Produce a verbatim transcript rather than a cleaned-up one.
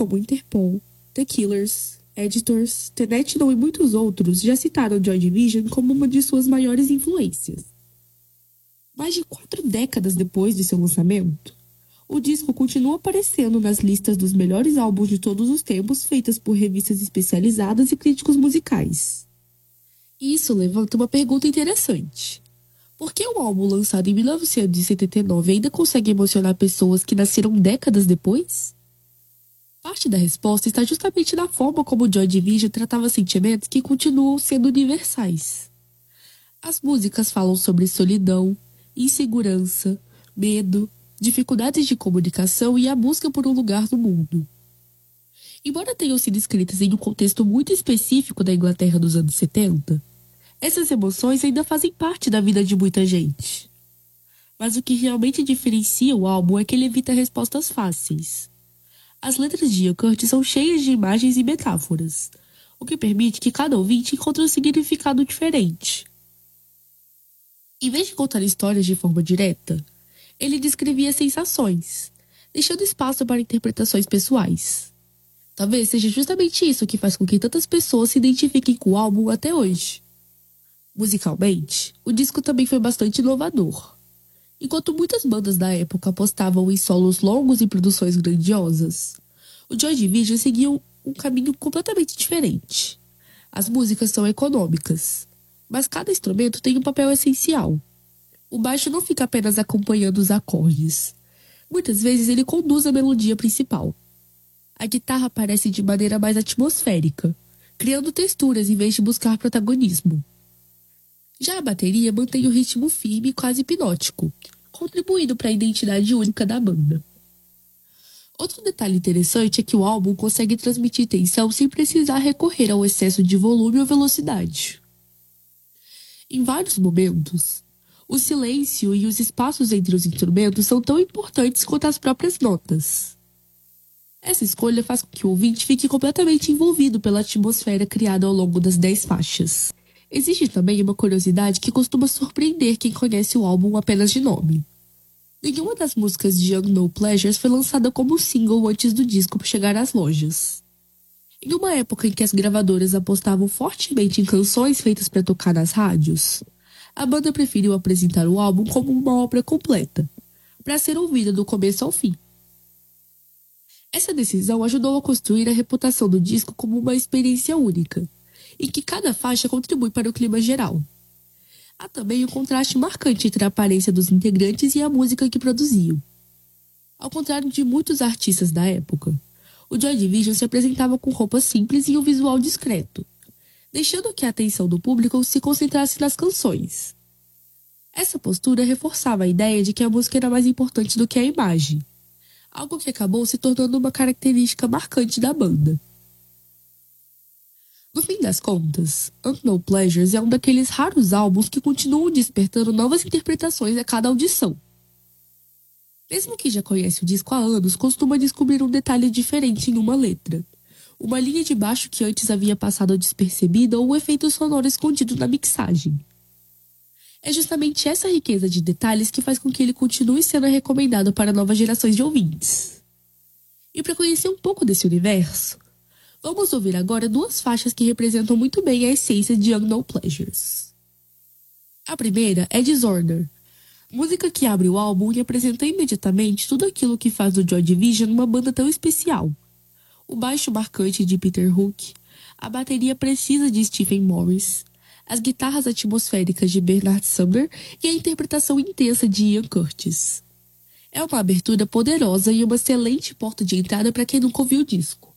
como Interpol, The Killers, Editors, The National e muitos outros já citaram Joy Division como uma de suas maiores influências. Mais de quatro décadas depois de seu lançamento, o disco continua aparecendo nas listas dos melhores álbuns de todos os tempos feitas por revistas especializadas e críticos musicais. E isso levanta uma pergunta interessante. Por que um álbum lançado em mil novecentos e setenta e nove ainda consegue emocionar pessoas que nasceram décadas depois? Parte da resposta está justamente na forma como Joy Division tratava sentimentos que continuam sendo universais. As músicas falam sobre solidão, insegurança, medo, dificuldades de comunicação e a busca por um lugar no mundo. Embora tenham sido escritas em um contexto muito específico da Inglaterra dos anos setenta, essas emoções ainda fazem parte da vida de muita gente. Mas o que realmente diferencia o álbum é que ele evita respostas fáceis. As letras de Ian Curtis são cheias de imagens e metáforas, o que permite que cada ouvinte encontre um significado diferente. Em vez de contar histórias de forma direta, ele descrevia sensações, deixando espaço para interpretações pessoais. Talvez seja justamente isso que faz com que tantas pessoas se identifiquem com o álbum até hoje. Musicalmente, o disco também foi bastante inovador. Enquanto muitas bandas da época apostavam em solos longos e produções grandiosas, o Joy Division seguiu um caminho completamente diferente. As músicas são econômicas, mas cada instrumento tem um papel essencial. O baixo não fica apenas acompanhando os acordes. Muitas vezes ele conduz a melodia principal. A guitarra aparece de maneira mais atmosférica, criando texturas em vez de buscar protagonismo. Já a bateria mantém o ritmo firme e quase hipnótico, contribuindo para a identidade única da banda. Outro detalhe interessante é que o álbum consegue transmitir tensão sem precisar recorrer ao excesso de volume ou velocidade. Em vários momentos, o silêncio e os espaços entre os instrumentos são tão importantes quanto as próprias notas. Essa escolha faz com que o ouvinte fique completamente envolvido pela atmosfera criada ao longo das dez faixas. Existe também uma curiosidade que costuma surpreender quem conhece o álbum apenas de nome. Nenhuma das músicas de Young No Pleasures foi lançada como single antes do disco chegar às lojas. Em uma época em que as gravadoras apostavam fortemente em canções feitas para tocar nas rádios, a banda preferiu apresentar o álbum como uma obra completa, para ser ouvida do começo ao fim. Essa decisão ajudou a construir a reputação do disco como uma experiência única, em que cada faixa contribui para o clima geral. Há também um contraste marcante entre a aparência dos integrantes e a música que produziam. Ao contrário de muitos artistas da época, o Joy Division se apresentava com roupas simples e um visual discreto, deixando que a atenção do público se concentrasse nas canções. Essa postura reforçava a ideia de que a música era mais importante do que a imagem, algo que acabou se tornando uma característica marcante da banda. No fim das contas, Unknown Pleasures é um daqueles raros álbuns que continuam despertando novas interpretações a cada audição. Mesmo quem já conhece o disco há anos costuma descobrir um detalhe diferente em uma letra, uma linha de baixo que antes havia passado despercebida ou um efeito sonoro escondido na mixagem. É justamente essa riqueza de detalhes que faz com que ele continue sendo recomendado para novas gerações de ouvintes. E para conhecer um pouco desse universo, vamos ouvir agora duas faixas que representam muito bem a essência de Unknown Pleasures. A primeira é Disorder, música que abre o álbum e apresenta imediatamente tudo aquilo que faz do Joy Division uma banda tão especial. O baixo marcante de Peter Hook, a bateria precisa de Stephen Morris, as guitarras atmosféricas de Bernard Sumner e a interpretação intensa de Ian Curtis. É uma abertura poderosa e uma excelente porta de entrada para quem nunca ouviu o disco.